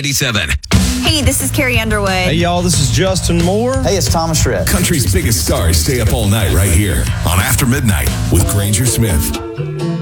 87. Hey, this is Carrie Underwood. Hey, y'all, this is Justin Moore. Hey, it's Thomas Rhett. Country's biggest stars stay up all night right here on After Midnight with Granger Smith.